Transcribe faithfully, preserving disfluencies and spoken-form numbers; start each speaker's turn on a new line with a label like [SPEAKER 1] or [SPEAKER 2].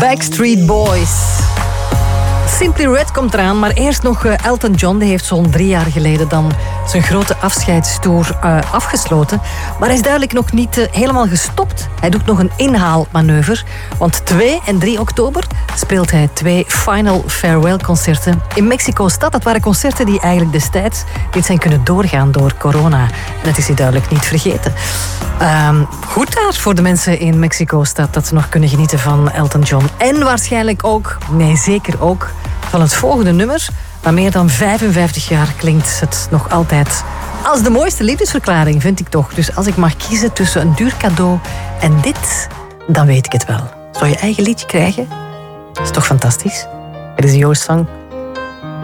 [SPEAKER 1] Backstreet Boys. Simply Red komt eraan, maar eerst nog Elton John. Die heeft zo'n drie jaar geleden dan zijn grote afscheidstoer uh, afgesloten. Maar hij is duidelijk nog niet uh, helemaal gestopt. Hij doet nog een inhaalmanoeuvre. Want twee en drie oktober speelt hij twee Final Farewell concerten in Mexico-stad. Dat waren concerten die eigenlijk destijds niet zijn kunnen doorgaan door corona. En dat is hij duidelijk niet vergeten. Um, goed daar voor de mensen in Mexico-stad dat ze nog kunnen genieten van Elton John. En waarschijnlijk ook, nee zeker ook, van het volgende nummer. Na meer dan vijfenvijftig jaar klinkt het nog altijd als de mooiste liefdesverklaring, vind ik toch. Dus als ik mag kiezen tussen een duur cadeau en dit, dan weet ik het wel. Zou je eigen liedje krijgen? Dat is toch fantastisch? Het is Your Song.